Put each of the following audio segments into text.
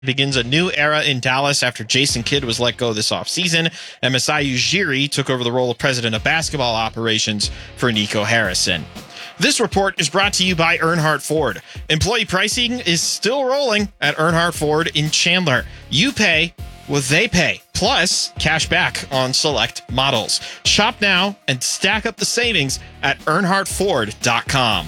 begins a new era in Dallas after Jason Kidd was let go this offseason, and Masai Ujiri took over the role of president of basketball operations for Nico Harrison. This report is brought to you by Earnhardt Ford. Employee pricing is still rolling at Earnhardt Ford in Chandler. You pay what they pay, plus cash back on select models. Shop now and stack up the savings at EarnhardtFord.com.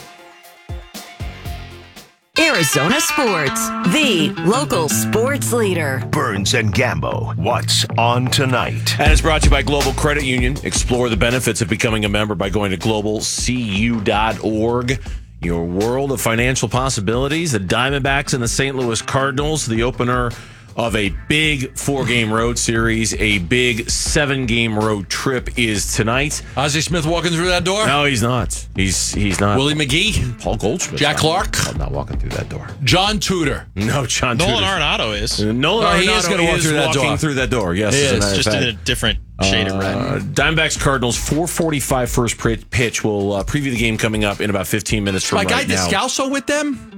Arizona Sports, the local sports leader. Burns and Gambo, what's on tonight? And it's brought to you by Global Credit Union. Explore the benefits of becoming a member by going to globalcu.org. Your world of financial possibilities. The Diamondbacks and the St. Louis Cardinals, the opener of a big 4-game road series. A big 7-game road trip is tonight. Ozzie Smith walking through that door? No, he's not. He's not. Willie McGee? Paul Goldschmidt. Jack Clark? I'm not walking through that door. John Tudor? No, John Nolan Tudor. Arenado is. Nolan Arenado he is going to walk through that door. Walking through that door, yes. He is. Just in a different shade of red. Diamondbacks Cardinals 4:45 first pitch. We'll preview the game coming up in about 15 minutes from My guy right now. Descalso with them?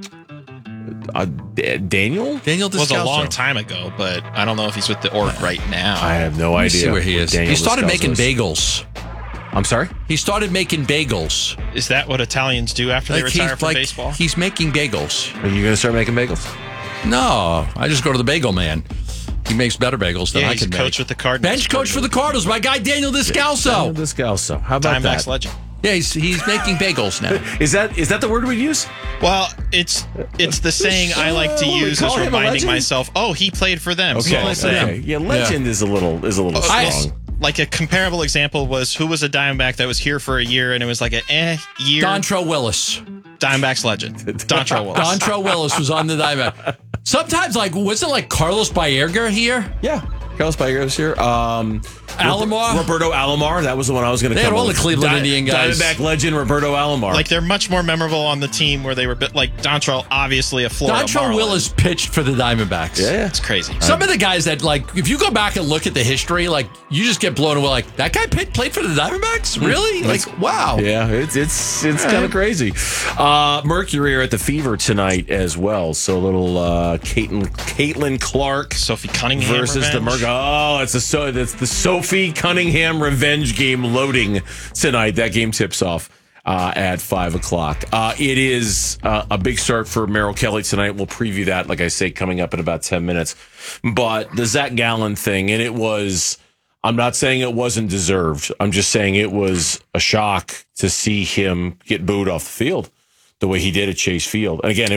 Daniel? Daniel Descalso. Was a long time ago, but I don't know if he's with the org right now. I have no Let me idea. see where he is. Daniel He started Descalso making is. bagels. I'm sorry? He started making bagels. Is that what Italians do after they retire from baseball? He's making bagels. Are you going to start making bagels? No, I just go to the bagel man. He makes better bagels than Yeah, I he's can make. coach with the Cardinals. Bench coach for the Cardinals, my guy Daniel Descalso. Daniel Descalso. How about Diamondbacks that? legend. Yeah, he's making bagels now. Is that the word we use? Well, it's the saying I like to we use call as him a reminding legend? myself, oh, he played for them. So I'll say. Okay. Yeah, legend is a little strong. Like a comparable example was who was a Diamondback that was here for a year and it was like an year. Dontrell Willis. Diamondbacks legend. Dontrell Willis. Dontrell Willis was on the Diamondback. Sometimes, wasn't like Carlos Baerga here? Yeah. Carlos Baerga was here. Alomar? Roberto Alomar. That was the one I was going to They come had all with. the Cleveland Indian guys. Diamondback legend Roberto Alomar. Like they're much more memorable on the team where they were like Dontrell, obviously a Florida Dontrell Marlin. Willis pitched for the Diamondbacks. yeah. It's crazy. Some of the guys that, if you go back and look at the history, you just get blown away. That guy played for the Diamondbacks? Really? Wow. Yeah, it's kind of crazy. Mercury are at the Fever tonight as well. So a little Caitlin Clark Sophie Cunningham versus the revenge. it's the Sophie Cunningham revenge game loading tonight. That game tips off at 5:00. It is a big start for Merrill Kelly tonight. We'll preview that, like I say, coming up in about 10 minutes. But the Zach Gallen thing, and it was, I'm not saying it wasn't deserved. I'm just saying it was a shock to see him get booed off the field the way he did at Chase Field. And again,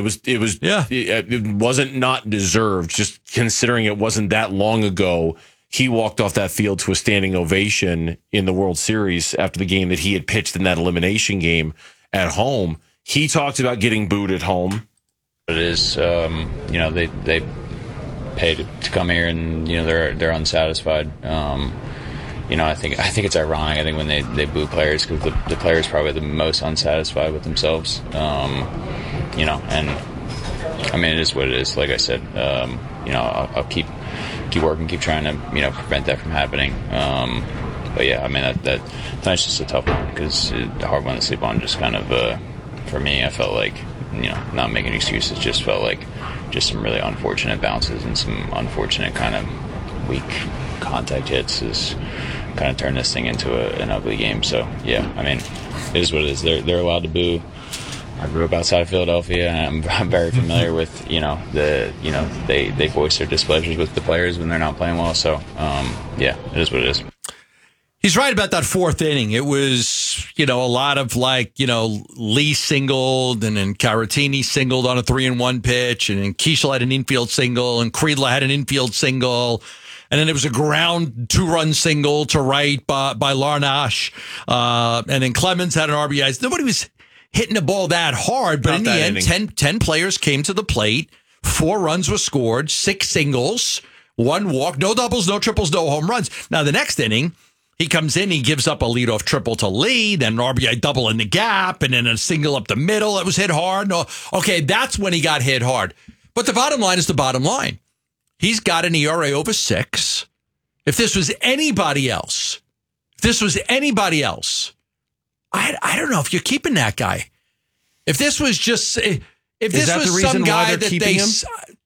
it wasn't not deserved, just considering it wasn't that long ago. He walked off that field to a standing ovation in the World Series after the game that he had pitched in that elimination game at home. He talked about getting booed at home. It is, they paid to come here, and they're unsatisfied. I think it's ironic. I think when they boo players, because the players probably the most unsatisfied with themselves. And I mean, it is what it is. Like I said, I'll keep working, keep trying to prevent that from happening. But yeah, I mean that tonight's just a tough one because a hard one to sleep on. Just kind of for me, I felt like not making excuses. Just felt like just some really unfortunate bounces and some unfortunate kind of weak contact hits has kind of turned this thing into an ugly game. So yeah, I mean, it is what it is. They're allowed to boo. I grew up outside of Philadelphia, and I'm very familiar with they voice their displeasures with the players when they're not playing well. So yeah, it is what it is. He's right about that fourth inning. It was, a lot of Lee singled, and then Caratini singled on a 3-1 pitch, and then Keishel had an infield single, and Creedla had an infield single. And then it was a ground 2-run single to right by Larnach. And then Clemens had an RBI. Nobody was hitting the ball that hard, but in the end, 10 players came to the plate. 4 runs were scored, 6 singles, 1 walk, no doubles, no triples, no home runs. Now, the next inning, he comes in, he gives up a leadoff triple to Lee, then an RBI double in the gap, and then a single up the middle that was hit hard. No, okay, that's when he got hit hard. But the bottom line is the bottom line. He's got an ERA over 6. If this was anybody else, I don't know if you're keeping that guy. If this was just, if this was some guy that they,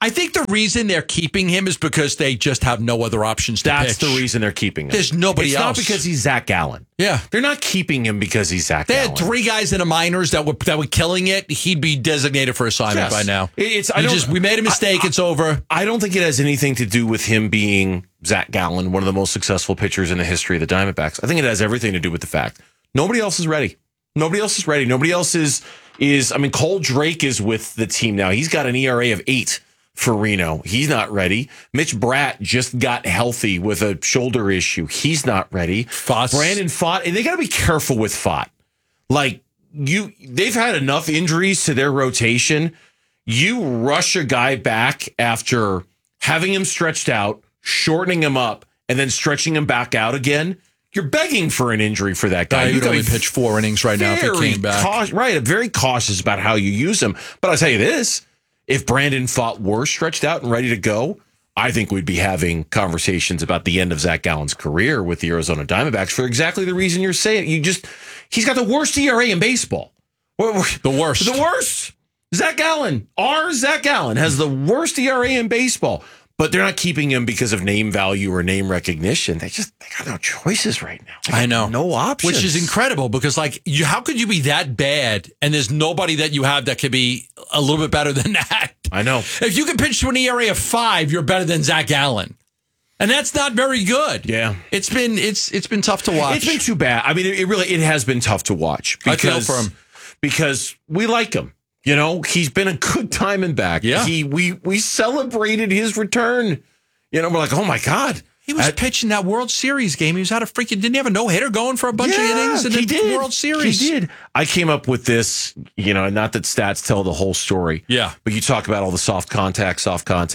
I think the reason they're keeping him is because they just have no other options to That's pitch. the reason they're keeping him. There's nobody it's else. It's not because he's Zach Gallen. Yeah. They're not keeping him because he's Zach They Gallen. had 3 guys in the minors that were killing it. He'd be designated for assignment by now. We made a mistake. It's over. I don't think it has anything to do with him being Zach Gallen, one of the most successful pitchers in the history of the Diamondbacks. I think it has everything to do with the fact nobody else is ready. Nobody else is ready. Nobody else is. I mean, Cole Drake is with the team now. He's got an ERA of 8 for Reno. He's not ready. Mitch Bratt just got healthy with a shoulder issue. He's not ready. Brandon Pfaadt, and they got to be careful with Pfaadt. Like they've had enough injuries to their rotation. You rush a guy back after having him stretched out, shortening him up, and then stretching him back out again. You're begging for an injury for that guy. He would only pitch 4 innings right now if he came back. Right, very cautious about how you use him. But I'll tell you this, if Brandon Pfaadt were stretched out and ready to go, I think we'd be having conversations about the end of Zach Gallen's career with the Arizona Diamondbacks for exactly the reason you're saying. He's got the worst ERA in baseball. The worst. The worst. Zach Gallen, Zach Gallen has the worst ERA in baseball. But they're not keeping him because of name value or name recognition. They got no choices right now. I know. No options. Which is incredible because, how could you be that bad and there's nobody that you have that could be a little bit better than that? I know. If you can pitch to an ERA of 5, you're better than Zach Gallen. And that's not very good. Yeah. It's been tough to watch. It's been too bad. I mean, it has been tough to watch. I feel for him. Because we like him. You know, he's been a good Diamondback. Yeah. We celebrated his return. You know, we're like, oh my God. He was pitching that World Series game. He was out of didn't he have a no-hitter going for a bunch of innings in the World Series? He did. I came up with this, not that stats tell the whole story. Yeah. But you talk about all the soft contact.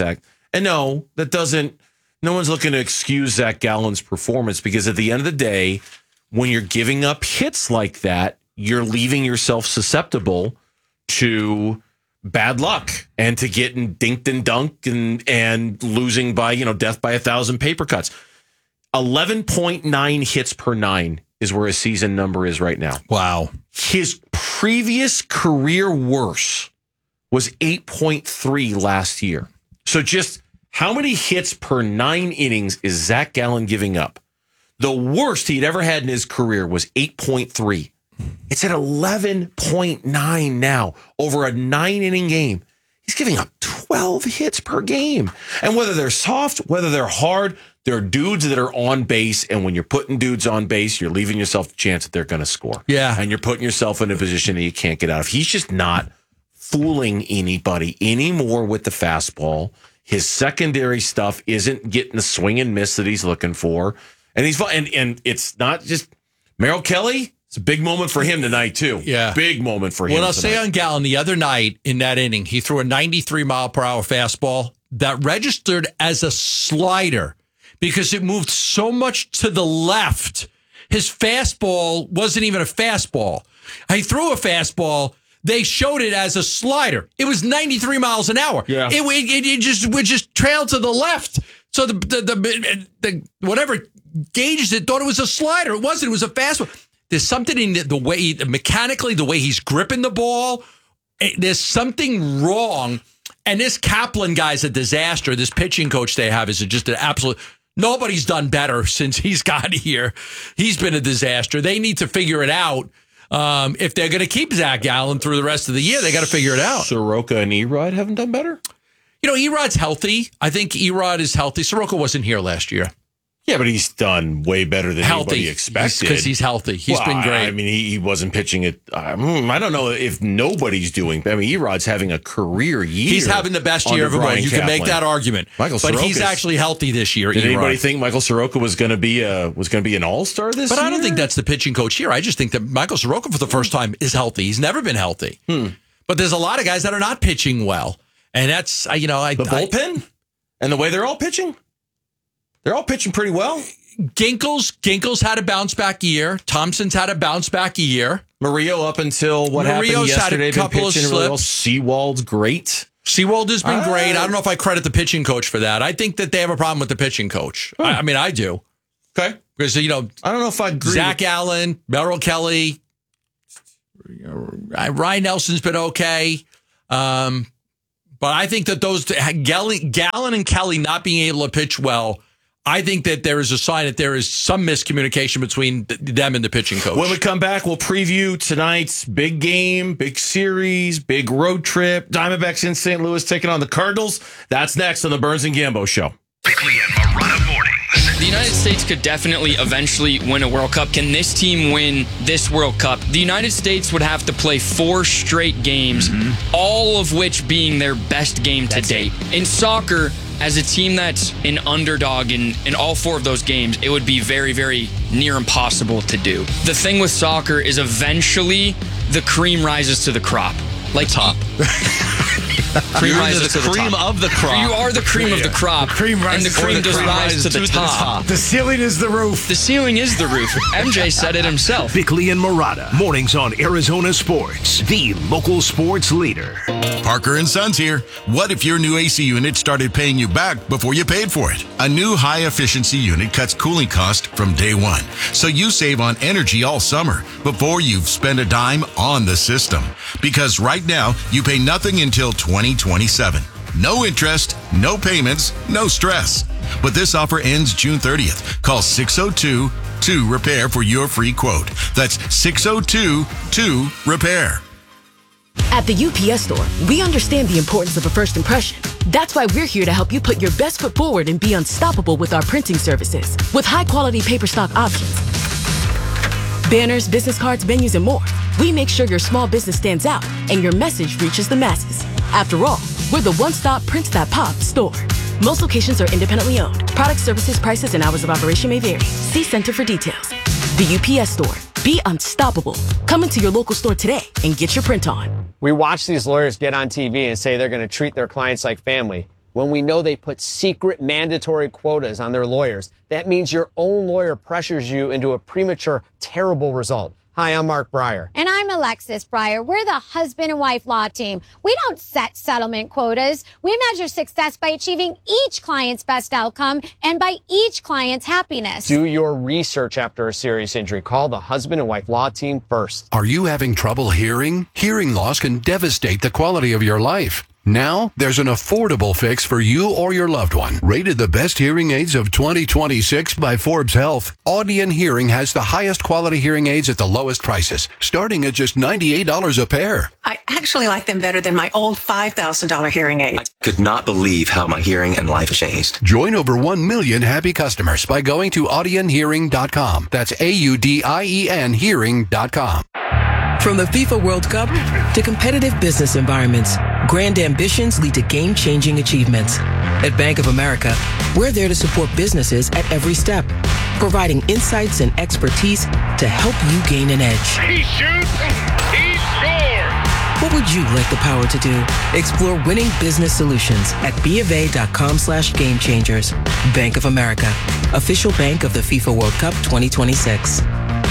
And no one's looking to excuse Zach Gallen's performance because at the end of the day, when you're giving up hits like that, you're leaving yourself susceptible to bad luck and to getting dinked and dunked and losing by, death by 1,000 paper cuts. 11.9 hits per 9 is where his season number is right now. Wow. His previous career worst was 8.3 last year. So just how many hits per 9 innings is Zach Gallen giving up? The worst he'd ever had in his career was 8.3. It's at 11.9 now over a 9-inning game. He's giving up 12 hits per game. And whether they're soft, whether they're hard, there are dudes that are on base. And when you're putting dudes on base, you're leaving yourself the chance that they're going to score. Yeah. And you're putting yourself in a position that you can't get out of. He's just not fooling anybody anymore with the fastball. His secondary stuff isn't getting the swing and miss that he's looking for. And and it's not just Merrill Kelly. It's a big moment for him tonight, too. Yeah. Big moment for him. What I'll say on Gallen, the other night in that inning, he threw a 93-mile-per-hour fastball that registered as a slider because it moved so much to the left. His fastball wasn't even a fastball. He threw a fastball. They showed it as a slider. It was 93 miles an hour. Yeah. It would just trail to the left. So the whatever gauges it thought it was a slider. It wasn't. It was a fastball. There's something in the way, mechanically, the way he's gripping the ball. There's something wrong. And this Kaplan guy's a disaster. This pitching coach they have is just an absolute. Nobody's done better since he's got here. He's been a disaster. They need to figure it out. If they're going to keep Zach Gallen through the rest of the year, they got to figure it out. Soroka and Erod haven't done better? Erod's healthy. I think Erod is healthy. Soroka wasn't here last year. Yeah, but he's done way better than anybody expected. Because he's healthy. He's been great. I mean, he wasn't pitching it. I don't know if nobody's doing. I mean, Erod's having a career year. He's having the best year of them all. You can make that argument. But he's actually healthy this year. Did anybody think Michael Soroka was going to be an all-star this year? But I don't think that's the pitching coach here. I just think that Michael Soroka for the first time is healthy. He's never been healthy. But there's a lot of guys that are not pitching well, and that's the bullpen and the way they're all pitching. They're all pitching pretty well. Ginkles had a bounce back year. Thompson's had a bounce back year. Murillo up until what happened yesterday. Had a couple of slips. Really well. Seawald's great. Seawald has been great. I don't know if I credit the pitching coach for that. I think that they have a problem with the pitching coach. I mean, I do. Okay. Because, I don't know if I agree. Zach Allen, Merrill Kelly, Ryan Nelson's been okay. But I think that those Gallen and Kelly not being able to pitch well, I think that there is a sign that there is some miscommunication between them and the pitching coach. When we come back, we'll preview tonight's big game, big series, big road trip. Diamondbacks in St. Louis taking on the Cardinals. That's next on the Burns and Gambo Show. Bickley and Marotta mornings. The United States could definitely eventually win a World Cup. Can this team win this World Cup? The United States would have to play 4 straight games, all of which being their best game to date. In soccer, as a team that's an underdog in all 4 of those games, it would be very, very near impossible to do. The thing with soccer is eventually the cream rises to the crop. Like top. Cream rises to the cream top. of the crop. You are the cream of the crop. And the cream does rise to the top. The ceiling is the roof. The ceiling is the roof. MJ said it himself. Bickley and Marotta mornings on Arizona Sports, the local sports leader. Parker and Sons here. What if your new AC unit started paying you back before you paid for it? A new high-efficiency unit cuts cooling cost from day one, so you save on energy all summer before you've spent a dime on the system. Because right now, you pay nothing until 2027. No interest, no payments, no stress. But this offer ends June 30th. Call 602-2-REPAIR for your free quote. That's 602-2-REPAIR. At the UPS Store, we understand the importance of a first impression. That's why we're here to help you put your best foot forward and be unstoppable with our printing services. With high-quality paper stock options, banners, business cards, menus, and more, we make sure your small business stands out and your message reaches the masses. After all, we're the one-stop Prints That Pop store. Most locations are independently owned. Product, services, prices, and hours of operation may vary. See Center for details. The UPS Store. Be unstoppable. Come into your local store today and get your print on. We watch these lawyers get on TV and say they're going to treat their clients like family when we know they put secret mandatory quotas on their lawyers. That means your own lawyer pressures you into a premature, terrible result. Hi, I'm Mark Breyer. And I'm Alexis Breyer. We're the husband and wife law team. We don't set settlement quotas. We measure success by achieving each client's best outcome and by each client's happiness. Do your research after a serious injury. Call the husband and wife law team first. Are you having trouble hearing? Hearing loss can devastate the quality of your life. Now, there's an affordable fix for you or your loved one. Rated the best hearing aids of 2026 by Forbes Health, Audion Hearing has the highest quality hearing aids at the lowest prices, starting at just $98 a pair. I actually like them better than my old $5,000 hearing aid. I could not believe how my hearing and life changed. Join over 1 million happy customers by going to audionhearing.com. That's AUDIEN hearing.com. From the FIFA World Cup to competitive business environments, grand ambitions lead to game-changing achievements. At Bank of America, we're there to support businesses at every step, providing insights and expertise to help you gain an edge. He shoots, he scores! What would you like the power to do? Explore winning business solutions at BofA.com/gamechangers. Bank of America, official bank of the FIFA World Cup 2026.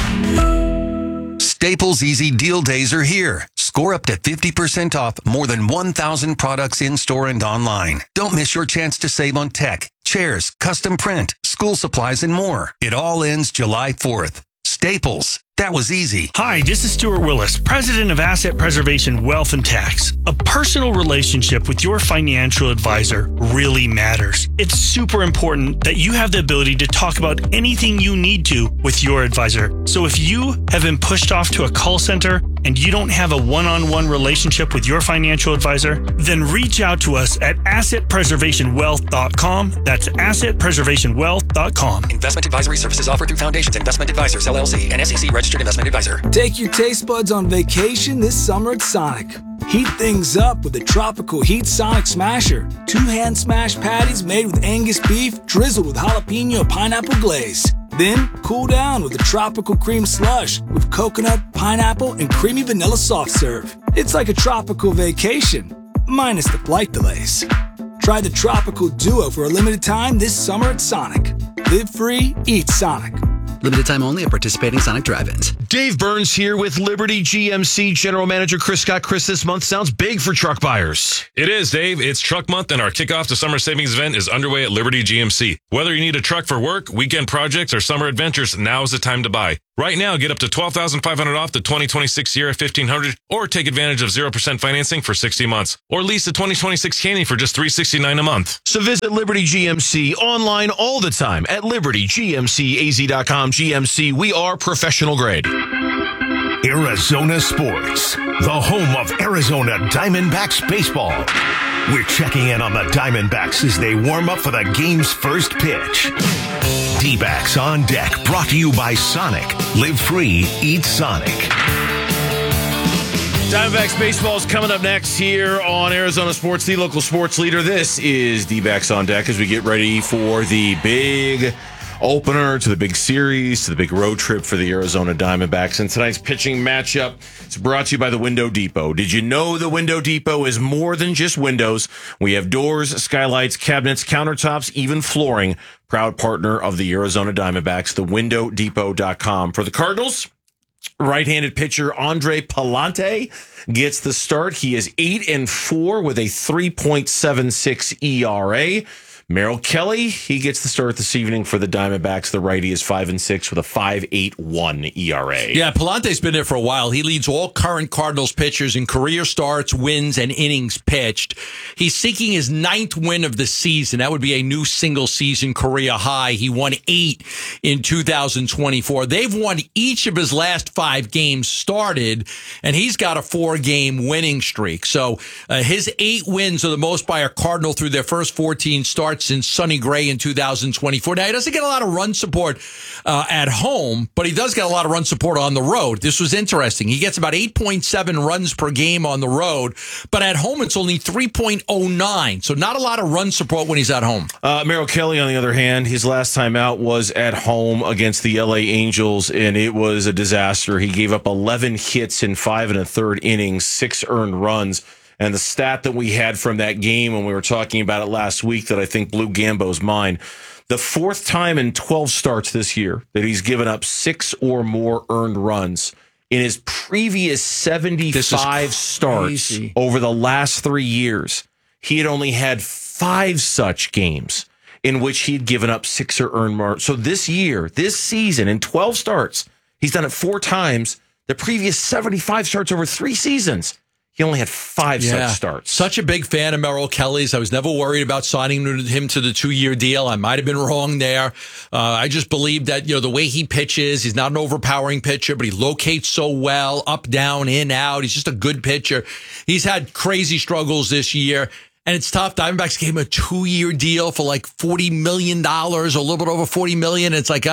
Staples Easy Deal Days are here. Score up to 50% off more than 1,000 products in-store and online. Don't miss your chance to save on tech, chairs, custom print, school supplies, and more. It all ends July 4th. Staples. That was easy. Hi, this is Stuart Willis, president of Asset Preservation Wealth and Tax. A personal relationship with your financial advisor really matters. It's super important that you have the ability to talk about anything you need to with your advisor. So if you have been pushed off to a call center and you don't have a one-on-one relationship with your financial advisor, then reach out to us at assetpreservationwealth.com. That's assetpreservationwealth.com. Investment advisory services offered through Foundations Investment Advisors, LLC, and SEC registered investment advisor. Take your taste buds on vacation this summer at Sonic. Heat things up with the Tropical Heat Sonic Smasher. 2-hand smash patties made with Angus beef, drizzled with jalapeno and pineapple glaze. Then, cool down with the Tropical Cream Slush with coconut, pineapple, and creamy vanilla soft serve. It's like a tropical vacation, minus the flight delays. Try the Tropical Duo for a limited time this summer at Sonic. Live free, eat Sonic. Limited time only at participating Sonic drive-ins. Dave Burns here with Liberty GMC General Manager Chris Scott. Chris, this month sounds big for truck buyers. It is, Dave. It's Truck Month, and our kickoff to summer savings event is underway at Liberty GMC. Whether you need a truck for work, weekend projects, or summer adventures, now is the time to buy. Right now, get up to $12,500 off the 2026 Sierra 1500, or take advantage of 0% financing for 60 months, or lease the 2026 Canyon for just $369 a month. So visit Liberty GMC online all the time at libertygmcaz.com. GMC, we are professional grade. Arizona Sports, the home of Arizona Diamondbacks baseball. We're checking in on the Diamondbacks as they warm up for the game's first pitch. D-backs on deck, brought to you by Sonic. Live free, eat Sonic. Diamondbacks baseball is coming up next here on Arizona Sports, the local sports leader. This is D-backs on deck as we get ready for the big opener, to the big series, to the big road trip for the Arizona Diamondbacks. And tonight's pitching matchup is brought to you by the Window Depot. Did you know the Window Depot is more than just windows? We have doors, skylights, cabinets, countertops, even flooring. Proud partner of the Arizona Diamondbacks, thewindow.depot.com. For the Cardinals, right-handed pitcher Andre Pallante gets the start. He is 8-4 with a 3.76 ERA. Merrill Kelly, he gets the start this evening for the Diamondbacks. The righty is 5-6 with a 5.81 ERA. Yeah, Palante's been there for a while. He leads all current Cardinals pitchers in career starts, wins, and innings pitched. He's seeking his 9th win of the season. That would be a new single-season career high. He won 8 in 2024. They've won each of his last 5 games started, and he's got a 4-game winning streak. So his 8 wins are the most by a Cardinal through their first 14 starts since Sonny Gray in 2024. Now, he doesn't get a lot of run support at home, but he does get a lot of run support on the road. This was interesting. He gets about 8.7 runs per game on the road, but at home it's only 3.09. So not a lot of run support when he's at home. Merrill Kelly, on the other hand, his last time out was at home against the LA Angels, and it was a disaster. He gave up 11 hits in 5 1/3 innings, 6 earned runs. And the stat that we had from that game when we were talking about it last week that I think blew Gambo's mind, the 4th time in 12 starts this year that he's given up 6 or more earned runs. In his previous 75 starts over the last 3 years, he had only had 5 such games in which he'd given up 6 or earned runs. So this season, in 12 starts, he's done it 4 times. The previous 75 starts over 3 seasons, he only had 5 such starts. Such a big fan of Merrill Kelly's. I was never worried about signing him to the 2-year deal. I might have been wrong there. I just believe that, the way he pitches, he's not an overpowering pitcher, but he locates so well, up, down, in, out. He's just a good pitcher. He's had crazy struggles this year, and it's tough. Diamondbacks gave him a 2-year deal for like $40 million, or a little bit over $40 million. It's like,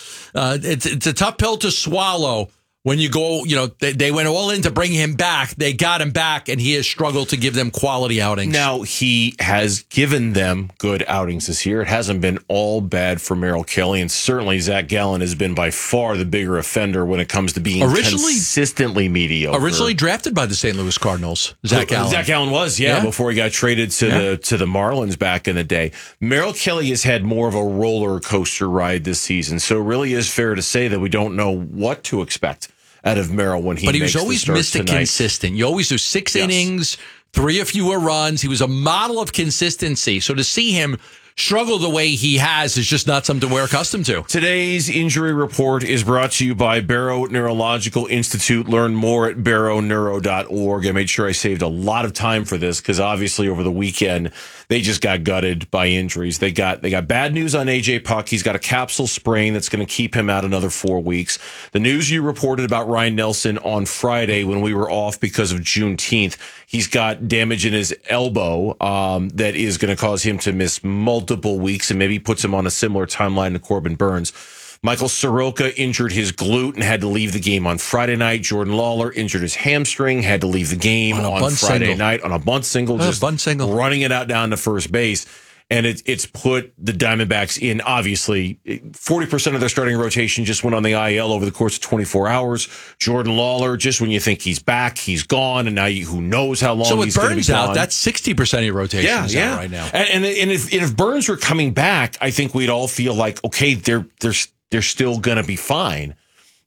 it's a tough pill to swallow. When you go, they went all in to bring him back. They got him back, and he has struggled to give them quality outings. Now, he has given them good outings this year. It hasn't been all bad for Merrill Kelly, and certainly Zach Gallen has been by far the bigger offender when it comes to being consistently mediocre. Originally drafted by the St. Louis Cardinals, Zach Gallen. Zach Gallen was, before he got traded to the Marlins back in the day. Merrill Kelly has had more of a roller coaster ride this season, so it really is fair to say that we don't know what to expect out of Merrill when he makes the start tonight. But he was always Mr. Consistent. You always do 6 innings, 3 or fewer runs. He was a model of consistency. So to see him struggle the way he has is just not something we're accustomed to. Today's injury report is brought to you by Barrow Neurological Institute. Learn more at barrowneuro.org. I made sure I saved a lot of time for this because obviously over the weekend they just got gutted by injuries. They got bad news on AJ Puck. He's got a capsule sprain that's going to keep him out another 4 weeks. The news you reported about Ryan Nelson on Friday when we were off because of Juneteenth, he's got damage in his elbow that is going to cause him to miss multiple weeks and maybe puts him on a similar timeline to Corbin Burns. Michael Soroka injured his glute and had to leave the game on Friday night. Jordan Lawler injured his hamstring, had to leave the game on Friday night on a bunt single, running it out down to first base. And it's put the Diamondbacks in, obviously, 40% of their starting rotation just went on the IL over the course of 24 hours. Jordan Lawler, just when you think he's back, he's gone, and now who knows how long he's going to be gone. So with Burns out, that's 60% of your rotation right now. And if Burns were coming back, I think we'd all feel like, okay, they're still going to be fine.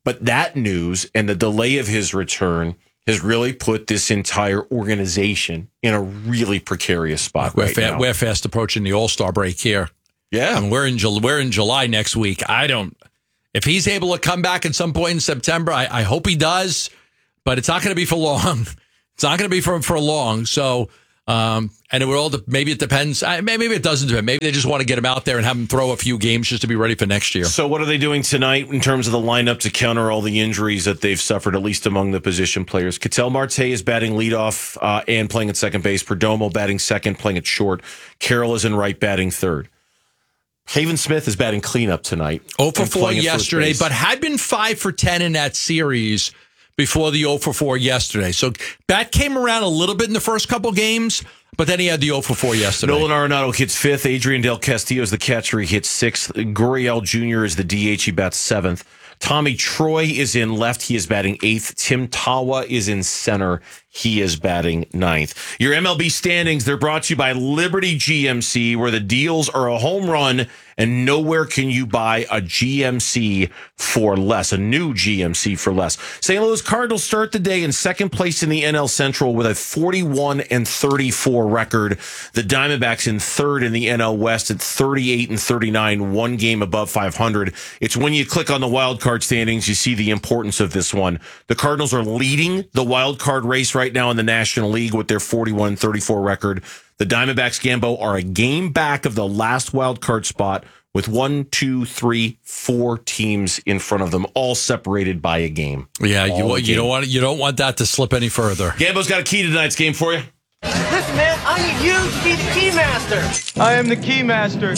But that news and the delay of his return has really put this entire organization in a really precarious spot now. We're fast approaching the All-Star break here. Yeah. And we're in July next week. If he's able to come back at some point in September, I hope he does, but it's not going to be for long. It's not going to be for long. So, and it will all, maybe it depends. Maybe it doesn't depend. Maybe they just want to get him out there and have him throw a few games just to be ready for next year. So what are they doing tonight in terms of the lineup to counter all the injuries that they've suffered, at least among the position players? Ketel Marte is batting leadoff and playing at second base. Perdomo batting second, playing at short. Carroll is in right, batting third. Haven Smith is batting cleanup tonight. 0 for 4 yesterday, but had been 5 for 10 in that series before the 0 for 4 yesterday. So that came around a little bit in the first couple games, but then he had the 0 for 4 yesterday. Nolan Arenado hits fifth. Adrian Del Castillo is the catcher. He hits sixth. Gurriel Jr. is the DH. He bats seventh. Tommy Troy is in left. He is batting eighth. Tim Tawa is in center. He is batting ninth. Your MLB standings, they're brought to you by Liberty GMC, where the deals are a home run and nowhere can you buy a GMC for less, a new GMC for less. St. Louis Cardinals start the day in second place in the NL Central with a 41-34 record. The Diamondbacks in third in the NL West at 38-39, one game above 500. It's when you click on the wild card standings, you see the importance of this one. The Cardinals are leading the wild card race right now in the National League with their 41-34 record. The Diamondbacks, Gambo, are a game back of the last wild card spot with 1, 2, 3, 4 teams in front of them, all separated by a game. Yeah, you don't want that to slip any further. Gambo's got a key to tonight's game for you. Listen, man, I need you to be the key master. I am the key master.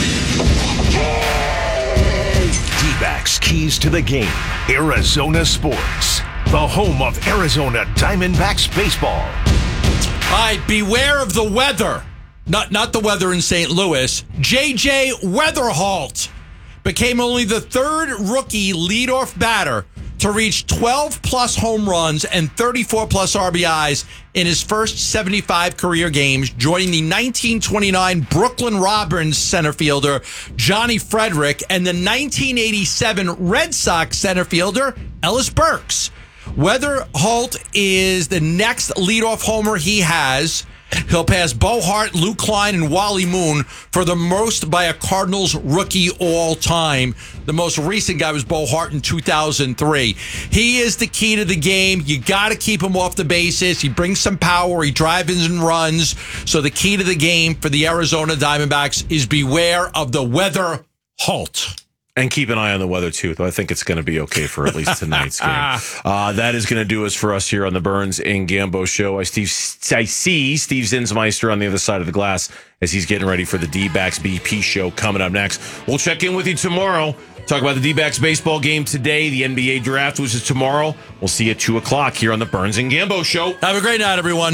D-backs keys to the game. Arizona Sports, the home of Arizona Diamondbacks baseball. All right, beware of the weather. Not the weather in St. Louis. J.J. Weatherholt became only the third rookie leadoff batter to reach 12-plus home runs and 34-plus RBIs in his first 75 career games, joining the 1929 Brooklyn Robins center fielder Johnny Frederick and the 1987 Red Sox center fielder Ellis Burks. Weatherholt is the next leadoff homer he has. He'll pass Bo Hart, Luke Klein, and Wally Moon for the most by a Cardinals rookie all time. The most recent guy was Bo Hart in 2003. He is the key to the game. You got to keep him off the bases. He brings some power. He drives and runs. So the key to the game for the Arizona Diamondbacks is beware of the Weatherholt. And keep an eye on the weather, too, though I think it's going to be okay for at least tonight's game. That is going to do us for us here on the Burns and Gambo Show. I see Steve Zinsmeister on the other side of the glass as he's getting ready for the D-backs BP show coming up next. We'll check in with you tomorrow. Talk about the D-backs baseball game today, the NBA draft, which is tomorrow. We'll see you at 2 o'clock here on the Burns and Gambo Show. Have a great night, everyone.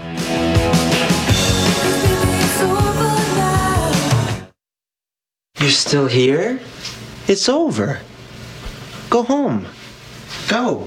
You're still here? It's over. Go home. Go.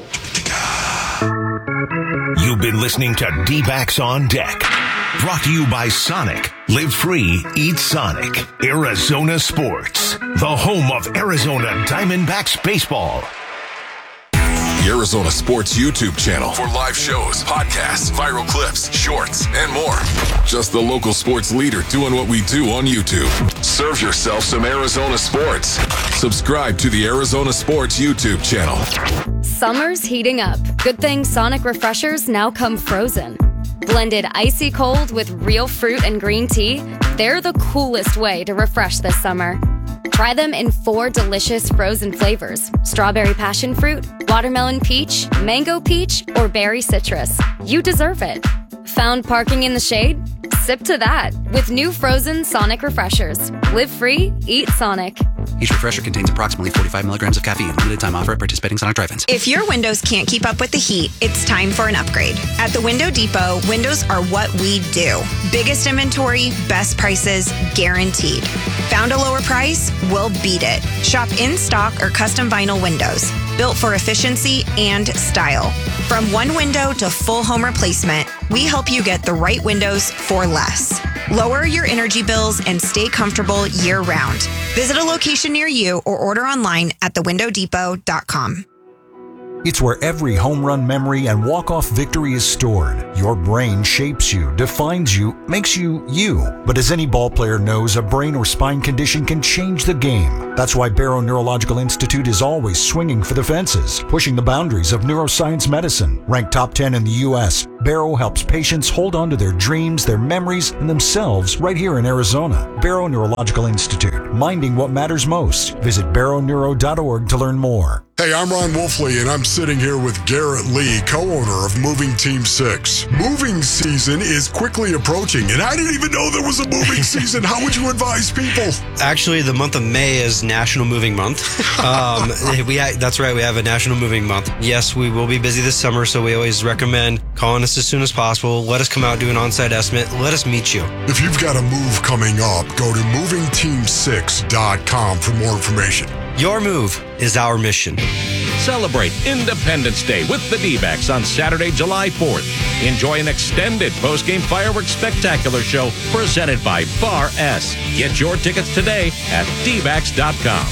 You've been listening to D-backs on Deck. Brought to you by Sonic. Live free, eat Sonic. Arizona Sports, the home of Arizona Diamondbacks baseball. The Arizona Sports YouTube channel for live shows, podcasts, viral clips, shorts, and more. Just the local sports leader doing what we do on YouTube. Serve yourself some Arizona sports. Subscribe to the Arizona Sports YouTube channel. Summer's heating up. Good thing Sonic Refreshers now come frozen. Blended icy cold with real fruit and green tea, they're the coolest way to refresh this summer. Try them in 4 delicious frozen flavors: strawberry passion fruit, watermelon peach, mango peach, or berry citrus. You deserve it. Found parking in the shade? Sip to that with new frozen Sonic Refreshers. Live free, eat Sonic. Each refresher contains approximately 45 milligrams of caffeine. Limited time offer at participating Sonic drive-ins. If your windows can't keep up with the heat, it's time for an upgrade. At the Window Depot, windows are what we do. Biggest inventory, best prices, guaranteed. Found a lower price? We'll beat it. Shop in stock or custom vinyl windows. Built for efficiency and style. From one window to full home replacement, we help you get the right windows for less. Lower your energy bills and stay comfortable year-round. Visit a location near you or order online at thewindowdepot.com. It's where every home run memory and walk-off victory is stored. Your brain shapes you, defines you, makes you you. But as any ball player knows, a brain or spine condition can change the game. That's why Barrow Neurological Institute is always swinging for the fences, pushing the boundaries of neuroscience medicine. Ranked top 10 in the U.S., Barrow helps patients hold on to their dreams, their memories, and themselves right here in Arizona. Barrow Neurological Institute, minding what matters most. Visit barrowneuro.org to learn more. Hey, I'm Ron Wolfley, and I'm sitting here with Garrett Lee, co-owner of Moving Team 6. Moving season is quickly approaching, and I didn't even know there was a moving season. How would you advise people? Actually, the month of May is National Moving Month. That's right, we have a National Moving Month. Yes, we will be busy this summer, so we always recommend calling us as soon as possible. Let us come out, do an on-site estimate. Let us meet you. If you've got a move coming up, go to movingteam6.com for more information. Your move is our mission. Celebrate Independence Day with the D-backs on Saturday, July 4th. Enjoy an extended post-game fireworks spectacular show presented by Bar S. Get your tickets today at dbacks.com.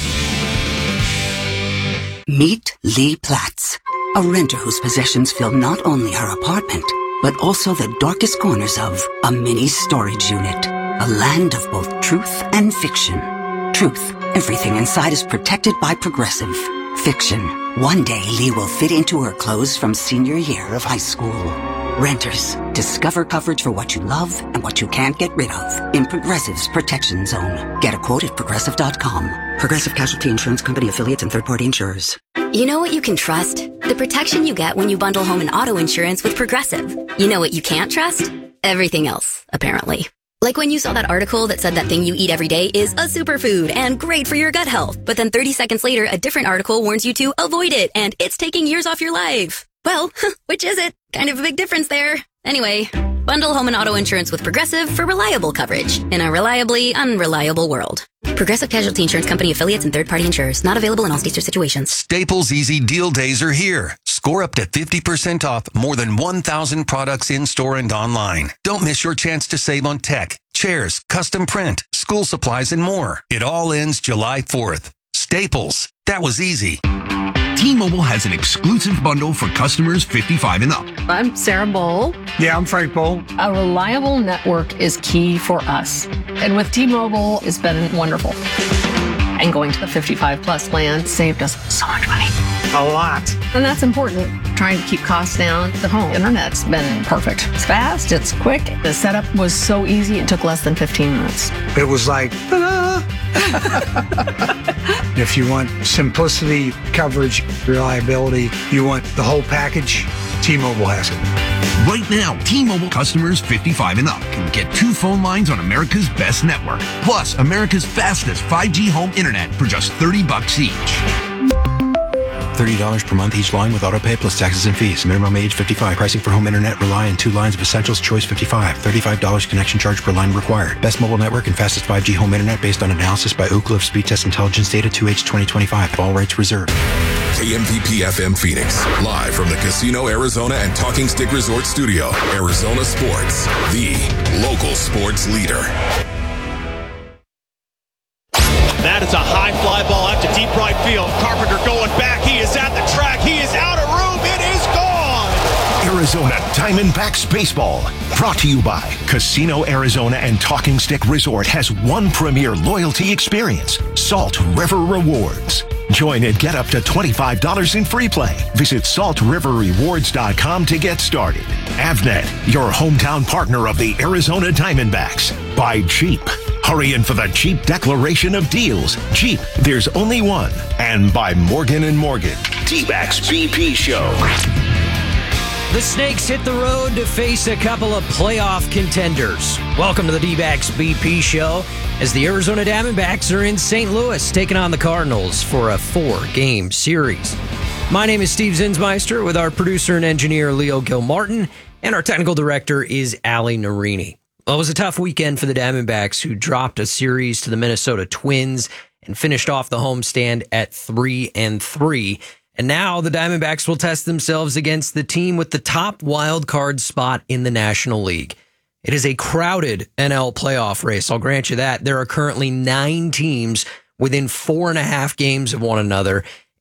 Meet Lee Platts, a renter whose possessions fill not only her apartment, but also the darkest corners of a mini storage unit. A land of both truth and fiction. Truth, everything inside is protected by Progressive. Fiction, one day Lee will fit into her clothes from senior year of high school. Renters, discover coverage for what you love and what you can't get rid of in Progressive's Protection Zone. Get a quote at Progressive.com. Progressive Casualty Insurance Company affiliates and third-party insurers. You know what you can trust? The protection you get when you bundle home and auto insurance with Progressive. You know what you can't trust? Everything else, apparently. Like when you saw that article that said that thing you eat every day is a superfood and great for your gut health. But then 30 seconds later, a different article warns you to avoid it and it's taking years off your life. Well, which is it? Kind of a big difference there. Anyway, bundle home and auto insurance with Progressive for reliable coverage in a reliably unreliable world. Progressive Casualty Insurance Company affiliates and third-party insurers. Not available in all states or situations. Staples Easy Deal Days are here. Score up to 50% off more than 1,000 products in-store and online. Don't miss your chance to save on tech, chairs, custom print, school supplies, and more. It all ends July 4th. Staples. That was easy. T-Mobile has an exclusive bundle for customers 55 and up. I'm Sarah Bowl. Yeah, I'm Frank Bowl. A reliable network is key for us. And with T-Mobile, it's been wonderful. And going to the 55 plus plan saved us so much money. A lot. And that's important. Trying to keep costs down. The home internet's been perfect. It's fast, it's quick. The setup was so easy, it took less than 15 minutes. It was like, ta-da! If you want simplicity, coverage, reliability, you want the whole package, T-Mobile has it. Right now, T-Mobile customers 55 and up can get 2 phone lines on America's best network, plus America's fastest 5G home internet for just $30 each. $30 per month each line with autopay plus taxes and fees. Minimum age 55. Pricing for home internet rely on 2 lines of essentials. Choice 55. $35 connection charge per line required. Best mobile network and fastest 5G home internet based on analysis by Ookla of Speed Test Intelligence data 2H 2025. All rights reserved. KMPP FM Phoenix, live from the Casino Arizona and Talking Stick Resort Studio. Arizona Sports, the local sports leader. That is a high fly ball out to deep right field. Carpenter going back. He is at the track. He is out of room. It is gone. Arizona Diamondbacks Baseball. Brought to you by Casino Arizona and Talking Stick Resort has one premier loyalty experience, Salt River Rewards. Join and get up to $25 in free play. Visit saltriverrewards.com to get started. Avnet, your hometown partner of the Arizona Diamondbacks. By Jeep. Hurry in for the Jeep Declaration of Deals. Jeep, there's only one. And by Morgan & Morgan. D-Backs BP Show. The Snakes hit the road to face a couple of playoff contenders. Welcome to the D-Backs BP Show as the Arizona Diamondbacks are in St. Louis taking on the Cardinals for a 4-game series. My name is Steve Zinsmeister with our producer and engineer Leo Gilmartin, and our technical director is Ali Narini. Well, it was a tough weekend for the Diamondbacks, who dropped a series to the Minnesota Twins and finished off the homestand at 3-3. And now the Diamondbacks will test themselves against the team with the top wild card spot in the National League. It is a crowded NL playoff race, I'll grant you that. There are currently 9 teams within 4.5 games of one another,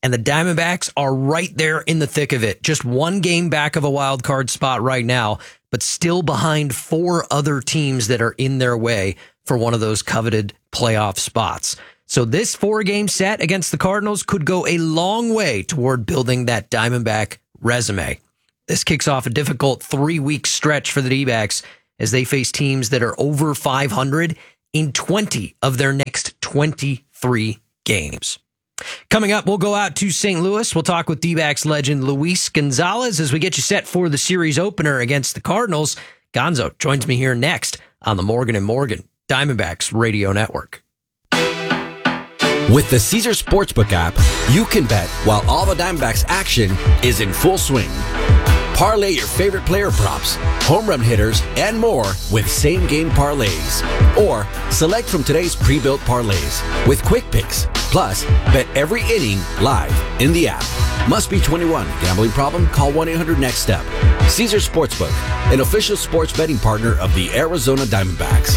and the Diamondbacks are right there in the thick of it. Just one game back of a wild card spot right now, but still behind 4 other teams that are in their way for one of those coveted playoff spots. So this 4-game set against the Cardinals could go a long way toward building that Diamondback resume. This kicks off a difficult 3-week stretch for the D-backs as they face teams that are over 500 in 20 of their next 23 games. Coming up, we'll go out to St. Louis. We'll talk with D-backs legend Luis Gonzalez as we get you set for the series opener against the Cardinals. Gonzo joins me here next on the Morgan & Morgan Diamondbacks Radio Network. With the Caesars Sportsbook app, you can bet while all the Diamondbacks action is in full swing. Parlay your favorite player props, home run hitters, and more with same-game parlays. Or select from today's pre-built parlays with quick picks. Plus, bet every inning live in the app. Must be 21. Gambling problem? Call 1-800-NEXT-STEP. Caesars Sportsbook, an official sports betting partner of the Arizona Diamondbacks.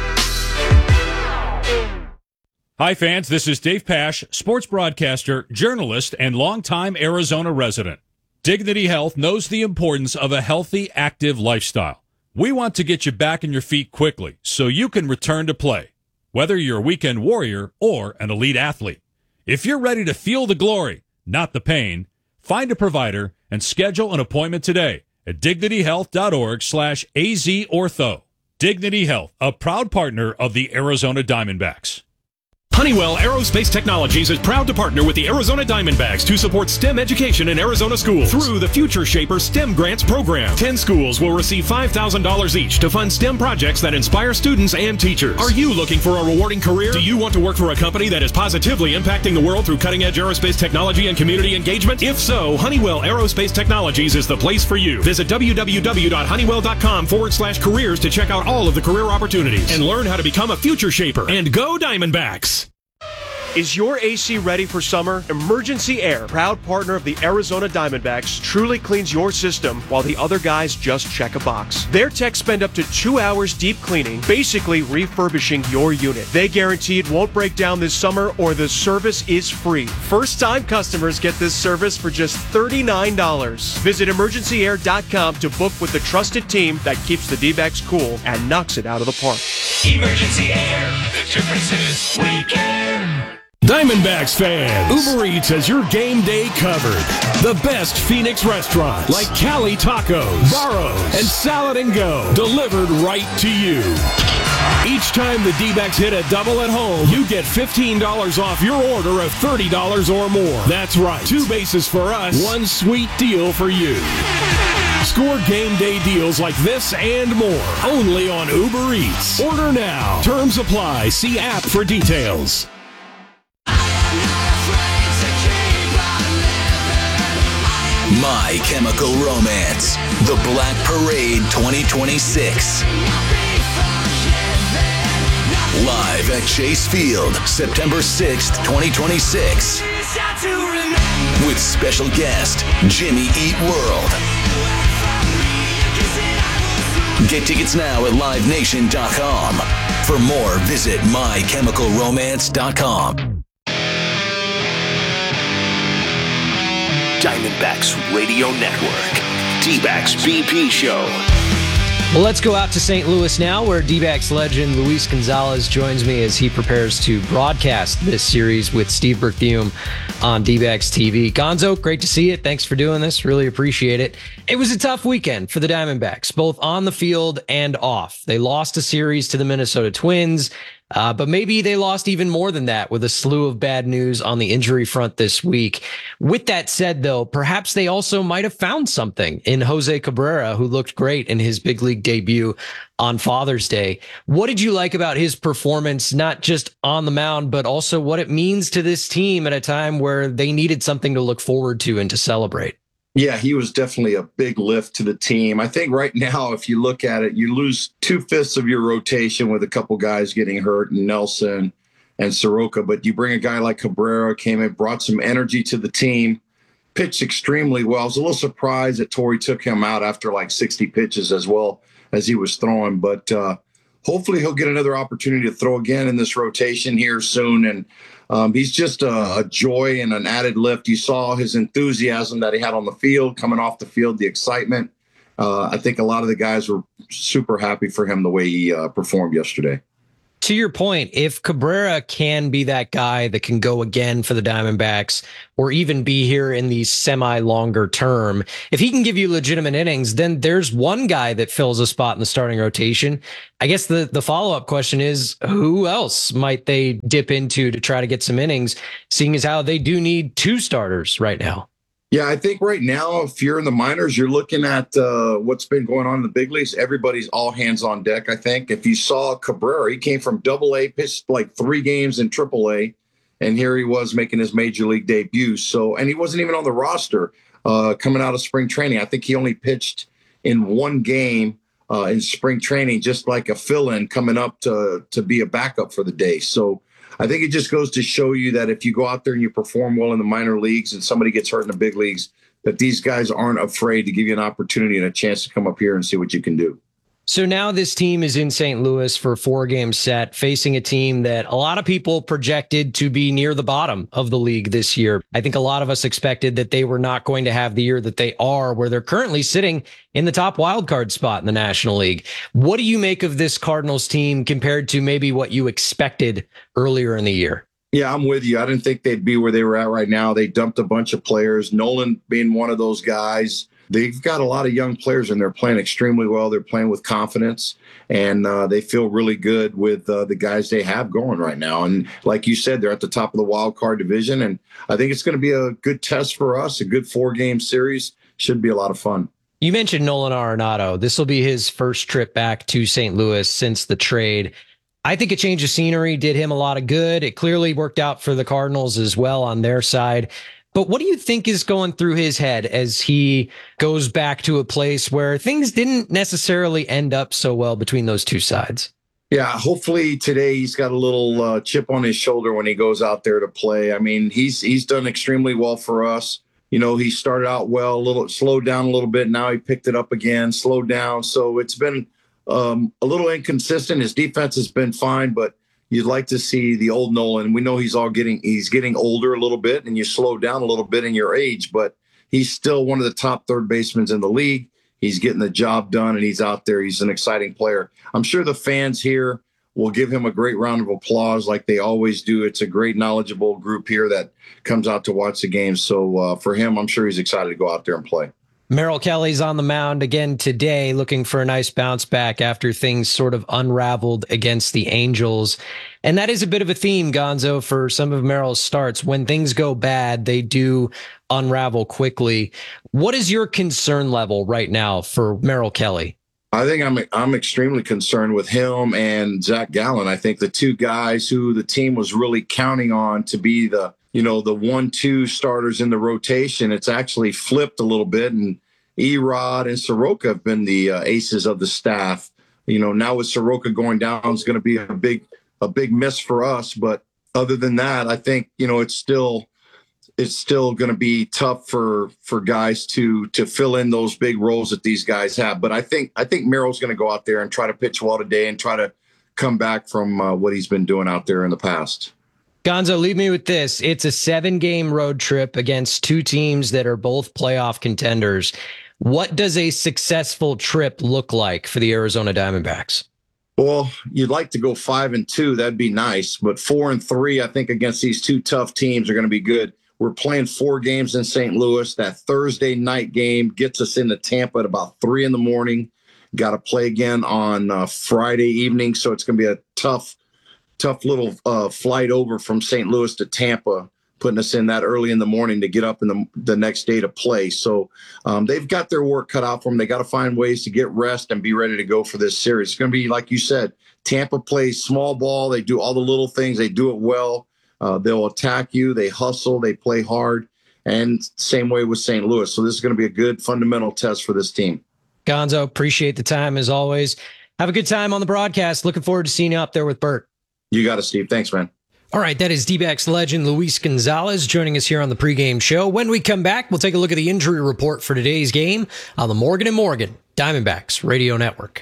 Hi, fans. This is Dave Pasch, sports broadcaster, journalist, and longtime Arizona resident. Dignity Health knows the importance of a healthy, active lifestyle. We want to get you back on your feet quickly so you can return to play, whether you're a weekend warrior or an elite athlete. If you're ready to feel the glory, not the pain, find a provider and schedule an appointment today at dignityhealth.org/AZOrtho. Dignity Health, a proud partner of the Arizona Diamondbacks. Honeywell Aerospace Technologies is proud to partner with the Arizona Diamondbacks to support STEM education in Arizona schools through the Future Shaper STEM Grants program. 10 schools will receive $5,000 each to fund STEM projects that inspire students and teachers. Are you looking for a rewarding career? Do you want to work for a company that is positively impacting the world through cutting-edge aerospace technology and community engagement? If so, Honeywell Aerospace Technologies is the place for you. Visit www.honeywell.com/careers to check out all of the career opportunities and learn how to become a future shaper. And go Diamondbacks! Is your AC ready for summer? Emergency Air, proud partner of the Arizona Diamondbacks, truly cleans your system while the other guys just check a box. Their techs spend up to 2 hours deep cleaning, basically refurbishing your unit. They guarantee it won't break down this summer or the service is free. First-time customers get this service for just $39. Visit emergencyair.com to book with the trusted team that keeps the D-backs cool and knocks it out of the park. Emergency Air. The difference is we care. Diamondbacks fans, Uber Eats has your game day covered. The best Phoenix restaurants like Cali Tacos, Barro's, and Salad and Go delivered right to you. Each time the D-backs hit a double at home, you get $15 off your order of $30 or more. That's right, 2 bases for us, 1 sweet deal for you. Score game day deals like this and more only on Uber Eats. Order now. Terms apply. See app for details. My Chemical Romance, The Black Parade 2026. Live at Chase Field, September 6th, 2026. With special guest, Jimmy Eat World. Get tickets now at livenation.com. For more, visit mychemicalromance.com. Diamondbacks Radio Network. D-backs BP Show. Well, let's go out to St. Louis now, where D-backs legend Luis Gonzalez joins me as he prepares to broadcast this series with Steve Berthiaume on D-backs TV. Gonzo, great to see you. Thanks for doing this. Really appreciate it. It was a tough weekend for the Diamondbacks, both on the field and off. They lost a series to the Minnesota Twins, but maybe they lost even more than that with a slew of bad news on the injury front this week. With that said, though, perhaps they also might have found something in Jose Cabrera, who looked great in his big league debut on Father's Day. What did you like about his performance, not just on the mound, but also what it means to this team at a time where they needed something to look forward to and to celebrate? Yeah, he was definitely a big lift to the team. I think right now, if you look at it, you lose 2/5 of your rotation with a couple guys getting hurt, and Nelson and Soroka. But you bring a guy like Cabrera, came in, brought some energy to the team, pitched extremely well. I was a little surprised that Torey took him out after like 60 pitches as well as he was throwing. But hopefully he'll get another opportunity to throw again in this rotation here soon. And he's just a joy and an added lift. You saw his enthusiasm that he had on the field, coming off the field, the excitement. I think a lot of the guys were super happy for him the way he performed yesterday. To your point, if Cabrera can be that guy that can go again for the Diamondbacks or even be here in the semi-longer term, if he can give you legitimate innings, then there's one guy that fills a spot in the starting rotation. I guess the follow-up question is, who else might they dip into to try to get some innings, seeing as how they do need 2 starters right now? Yeah, I think right now, if you're in the minors, you're looking at what's been going on in the big leagues. Everybody's all hands on deck, I think. If you saw Cabrera, he came from AA, pitched like 3 games in AAA, and here he was making his major league debut. So, and he wasn't even on the roster coming out of spring training. I think he only pitched in 1 game in spring training, just like a fill-in coming up to be a backup for the day. So I think it just goes to show you that if you go out there and you perform well in the minor leagues and somebody gets hurt in the big leagues, that these guys aren't afraid to give you an opportunity and a chance to come up here and see what you can do. So now this team is in St. Louis for a 4-game set, facing a team that a lot of people projected to be near the bottom of the league this year. I think a lot of us expected that they were not going to have the year that they are, where they're currently sitting in the top wildcard spot in the National League. What do you make of this Cardinals team compared to maybe what you expected earlier in the year? Yeah, I'm with you. I didn't think they'd be where they were at right now. They dumped a bunch of players, Nolan being one of those guys. They've got a lot of young players, and they're playing extremely well. They're playing with confidence, and they feel really good with the guys they have going right now. And like you said, they're at the top of the wild card division, and I think it's going to be a good test for us, a good 4-game series. Should be a lot of fun. You mentioned Nolan Arenado. This will be his first trip back to St. Louis since the trade. I think a change of scenery did him a lot of good. It clearly worked out for the Cardinals as well on their side. But what do you think is going through his head as he goes back to a place where things didn't necessarily end up so well between those two sides? Yeah, hopefully today he's got a little chip on his shoulder when he goes out there to play. I mean, he's done extremely well for us. You know, he started out well, a little slowed down a little bit. Now he picked it up again, slowed down. So it's been a little inconsistent. His defense has been fine, but you'd like to see the old Nolan. We know he's getting older a little bit, and you slow down a little bit in your age, but he's still one of the top third basemen in the league. He's getting the job done, and he's out there. He's an exciting player. I'm sure the fans here will give him a great round of applause like they always do. It's a great, knowledgeable group here that comes out to watch the games. So for him, I'm sure he's excited to go out there and play. Merrill Kelly's on the mound again today, looking for a nice bounce back after things sort of unraveled against the Angels. And that is a bit of a theme, Gonzo, for some of Merrill's starts. When things go bad, they do unravel quickly. What is your concern level right now for Merrill Kelly? I think I'm extremely concerned with him and Zach Gallen. I think the two guys who the team was really counting on to be the 1-2 starters in the rotation, it's actually flipped a little bit, and Erod and Soroka have been the aces of the staff. Now with Soroka going down, it's going to be a big miss for us. But other than that, I think it's still going to be tough for guys to fill in those big roles that these guys have. But I think Merrill's going to go out there and try to pitch well today and try to come back from what he's been doing out there in the past. Gonzo, leave me with this. It's a 7-game road trip against two teams that are both playoff contenders. What does a successful trip look like for the Arizona Diamondbacks? Well, you'd like to go 5-2. That'd be nice. But 4-3, I think, against these two tough teams are going to be good. We're playing 4 games in St. Louis. That Thursday night game gets us into Tampa at about 3 a.m. Got to play again on Friday evening. So it's going to be a tough little flight over from St. Louis to Tampa, putting us in that early in the morning to get up in the next day to play. So they've got their work cut out for them. They got to find ways to get rest and be ready to go for this series. It's going to be, like you said, Tampa plays small ball. They do all the little things. They do it well. They'll attack you. They hustle. They play hard. And same way with St. Louis. So this is going to be a good fundamental test for this team. Gonzo, appreciate the time as always. Have a good time on the broadcast. Looking forward to seeing you up there with Bert. You got it, Steve. Thanks, man. All right, that is D-backs legend Luis Gonzalez joining us here on the pregame show. When we come back, we'll take a look at the injury report for today's game on the Morgan & Morgan Diamondbacks Radio Network.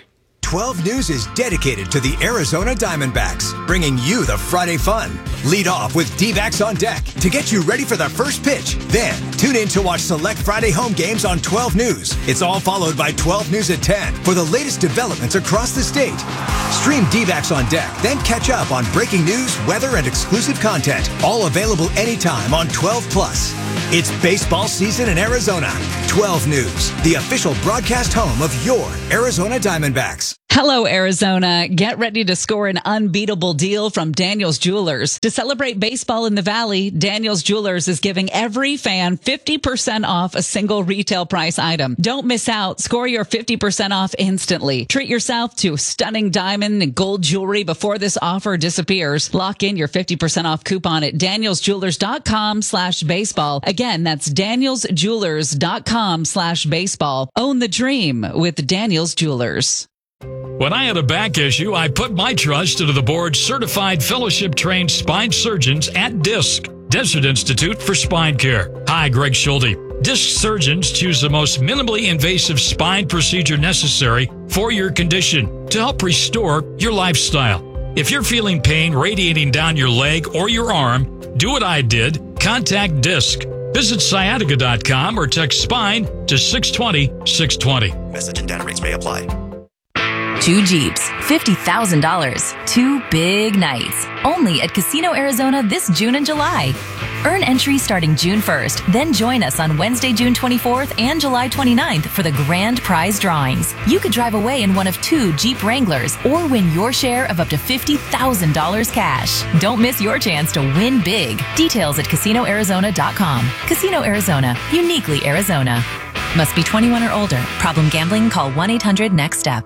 12 News is dedicated to the Arizona Diamondbacks, bringing you the Friday fun. Lead off with D-backs on deck to get you ready for the first pitch. Then, tune in to watch select Friday home games on 12 News. It's all followed by 12 News at 10 for the latest developments across the state. Stream D-backs on deck, then catch up on breaking news, weather, and exclusive content. All available anytime on 12 Plus. It's baseball season in Arizona. 12 News, the official broadcast home of your Arizona Diamondbacks. Hello, Arizona. Get ready to score an unbeatable deal from Daniel's Jewelers. To celebrate baseball in the Valley, Daniel's Jewelers is giving every fan 50% off a single retail price item. Don't miss out. Score your 50% off instantly. Treat yourself to stunning diamond and gold jewelry before this offer disappears. Lock in your 50% off coupon at danielsjewelers.com/baseball. Again, that's danielsjewelers.com/baseball. Own the dream with Daniel's Jewelers. When I had a back issue, I put my trust into the board's certified fellowship-trained spine surgeons at DISC, Desert Institute for Spine Care. Hi, Greg Schulte. DISC surgeons choose the most minimally invasive spine procedure necessary for your condition to help restore your lifestyle. If you're feeling pain radiating down your leg or your arm, do what I did. Contact DISC. Visit sciatica.com or text SPINE to 620-620. Message and data rates may apply. 2 Jeeps, $50,000. 2 big nights. Only at Casino Arizona this June and July. Earn entry starting June 1st. Then join us on Wednesday, June 24th and July 29th for the grand prize drawings. You could drive away in one of 2 Jeep Wranglers or win your share of up to $50,000 cash. Don't miss your chance to win big. Details at CasinoArizona.com. Casino Arizona. Uniquely Arizona. Must be 21 or older. Problem gambling? Call 1-800-NEXT-STEP.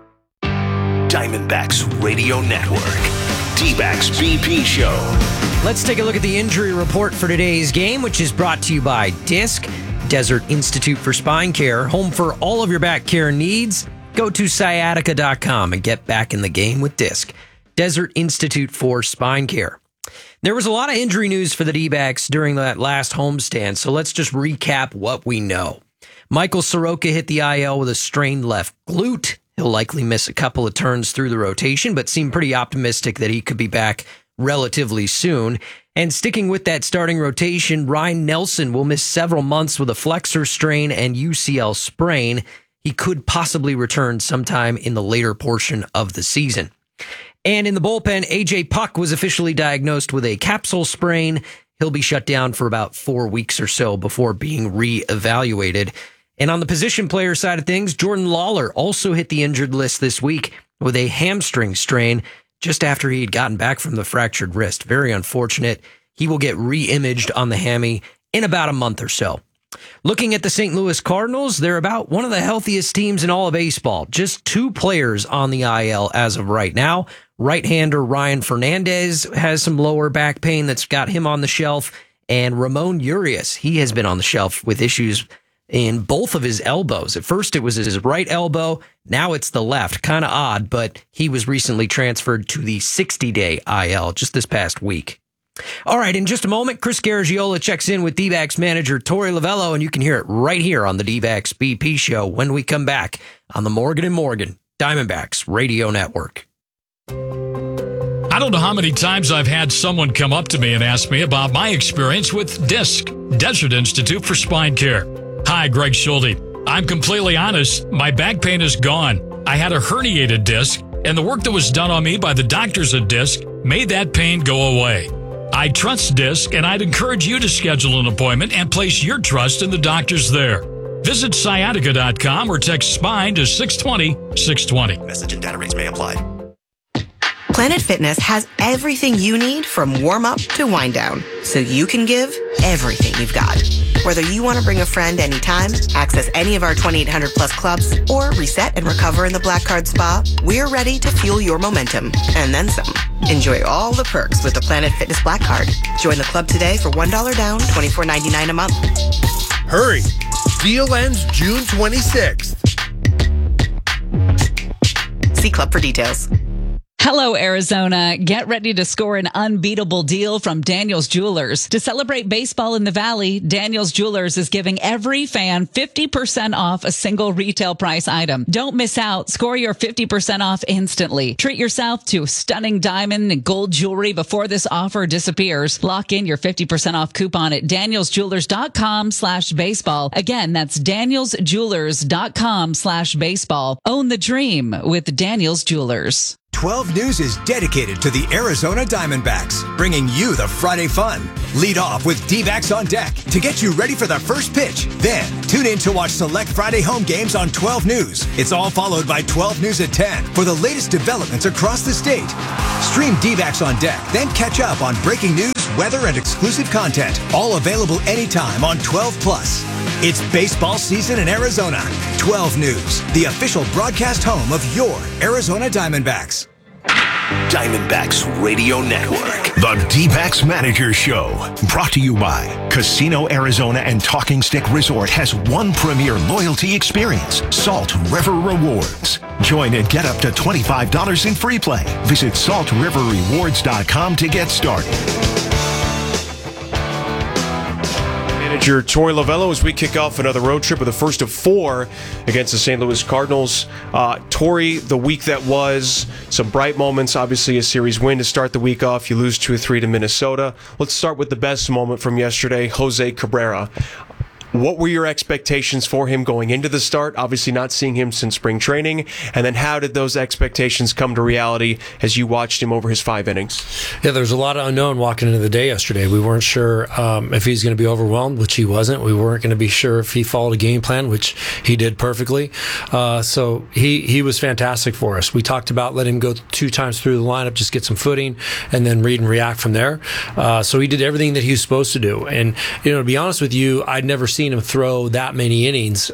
Diamondbacks Radio Network. D-backs BP Show. Let's take a look at the injury report for today's game, which is brought to you by DISC, Desert Institute for Spine Care, home for all of your back care needs. Go to sciatica.com and get back in the game with DISC, Desert Institute for Spine Care. There was a lot of injury news for the D-backs during that last homestand, so let's just recap what we know. Michael Soroka hit the IL with a strained left glute. He'll likely miss a couple of turns through the rotation, but seemed pretty optimistic that he could be back relatively soon. And sticking with that starting rotation, Ryan Nelson will miss several months with a flexor strain and UCL sprain. He could possibly return sometime in the later portion of the season. And in the bullpen, AJ Puck was officially diagnosed with a capsule sprain. He'll be shut down for about 4 weeks or so before being reevaluated. And on the position player side of things, Jordan Lawler also hit the injured list this week with a hamstring strain just after he had gotten back from the fractured wrist. Very unfortunate. He will get re-imaged on the hammy in about a month or so. Looking at the St. Louis Cardinals, they're about one of the healthiest teams in all of baseball. Just 2 players on the IL as of right now. Right-hander Ryan Fernandez has some lower back pain that's got him on the shelf. And Ramon Urias, he has been on the shelf with issues in both of his elbows. At first, it was his right elbow. Now it's the left. Kind of odd, but he was recently transferred to the 60-day IL just this past week. All right, in just a moment, Chris Garagiola checks in with D-backs manager Torey Lovello, and you can hear it right here on the D-backs BP Show when we come back on the Morgan & Morgan Diamondbacks Radio Network. I don't know how many times I've had someone come up to me and ask me about my experience with DISC, Desert Institute for Spine Care. Hi, Greg Schulte. I'm completely honest. My back pain is gone. I had a herniated disc, and the work that was done on me by the doctors at DISC made that pain go away. I trust DISC, and I'd encourage you to schedule an appointment and place your trust in the doctors there. Visit sciatica.com or text SPINE to 620-620. Message and data rates may apply. Planet Fitness has everything you need from warm-up to wind-down, so you can give everything you've got. Whether you want to bring a friend anytime, access any of our 2,800-plus clubs, or reset and recover in the Black Card Spa, we're ready to fuel your momentum, and then some. Enjoy all the perks with the Planet Fitness Black Card. Join the club today for $1 down, $24.99 a month. Hurry! Deal ends June 26th. See club for details. Hello, Arizona. Get ready to score an unbeatable deal from Daniels Jewelers. To celebrate baseball in the Valley, Daniels Jewelers is giving every fan 50% off a single retail price item. Don't miss out. Score your 50% off instantly. Treat yourself to stunning diamond and gold jewelry before this offer disappears. Lock in your 50% off coupon at danielsjewelers.com/baseball. Again, that's danielsjewelers.com/baseball. Own the dream with Daniels Jewelers. 12 News is dedicated to the Arizona Diamondbacks, bringing you the Friday fun. Lead off with D-backs on deck to get you ready for the first pitch. Then, tune in to watch select Friday home games on 12 News. It's all followed by 12 News at 10 for the latest developments across the state. Stream D-backs on deck, then catch up on breaking news, weather, and exclusive content. All available anytime on 12+. It's baseball season in Arizona. 12 News, the official broadcast home of your Arizona Diamondbacks. Diamondbacks Radio Network. The D-backs Manager Show. Brought to you by Casino Arizona and Talking Stick Resort has one premier loyalty experience, Salt River Rewards. Join and get up to $25 in free play. Visit saltriverrewards.com to get started. Manager Torey Lovullo as we kick off another road trip of the first of 4 against the St. Louis Cardinals. Torey, the week that was, some bright moments, obviously a series win to start the week off. You lose 2-3 to Minnesota. Let's start with the best moment from yesterday, Jose Cabrera. What were your expectations for him going into the start? Obviously not seeing him since spring training. And then how did those expectations come to reality as you watched him over his 5 innings? Yeah, there was a lot of unknown walking into the day yesterday. We weren't sure if he's going to be overwhelmed, which he wasn't. We weren't going to be sure if he followed a game plan, which he did perfectly. So he was fantastic for us. We talked about letting him go 2 times through the lineup, just get some footing, and then read and react from there. So he did everything that he was supposed to do. And, to be honest with you, I'd never seen him throw that many innings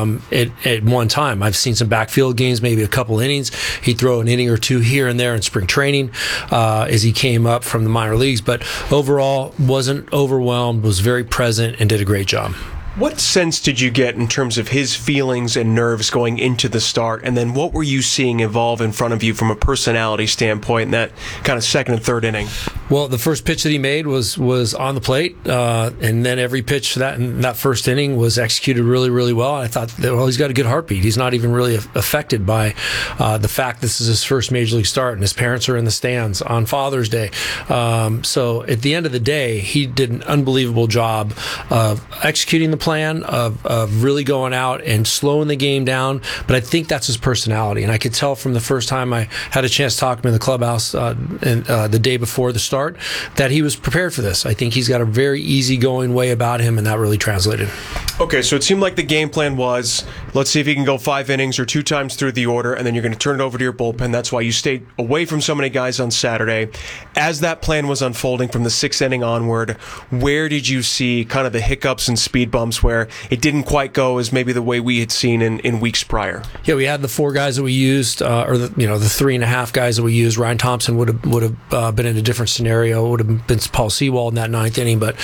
at one time. I've seen some backfield games, maybe a couple innings. He'd throw an inning or 2 here and there in spring training as he came up from the minor leagues. But overall, wasn't overwhelmed, was very present, and did a great job. What sense did you get in terms of his feelings and nerves going into the start? And then what were you seeing evolve in front of you from a personality standpoint in that kind of second and third inning? Well, the first pitch that he made was on the plate, and then every pitch for that first inning was executed really, really well. I thought, he's got a good heartbeat. He's not even really affected by the fact this is his first major league start, and his parents are in the stands on Father's Day. So at the end of the day, he did an unbelievable job of executing the plan, of really going out and slowing the game down. But I think that's his personality, and I could tell from the first time I had a chance to talk to him in the clubhouse the day before the start that he was prepared for this. I think he's got a very easygoing way about him, and that really translated. Okay, so it seemed like the game plan was, let's see if he can go 5 innings or 2 times through the order, and then you're going to turn it over to your bullpen. That's why you stayed away from so many guys on Saturday. As that plan was unfolding from the 6th inning onward, where did you see kind of the hiccups and speed bumps where it didn't quite go as maybe the way we had seen in weeks prior? Yeah, we had the 4 guys that we used, or the 3.5 guys that we used. Ryan Thompson would have been in a different scenario. It would have been Paul Sewald in that 9th inning, but